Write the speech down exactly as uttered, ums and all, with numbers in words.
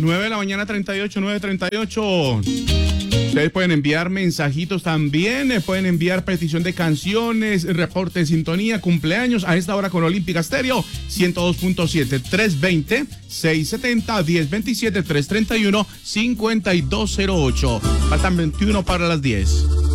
nueve de la mañana, treinta y ocho, nueve treinta y ocho. Ustedes pueden enviar mensajitos también, eh, pueden enviar petición de canciones, reporte de sintonía, cumpleaños a esta hora con Olímpica Estéreo ciento dos punto siete, tres veinte, seiscientos setenta, diez veintisiete, trescientos treinta y uno, cincuenta y dos cero ocho. Faltan veintiuno para las diez.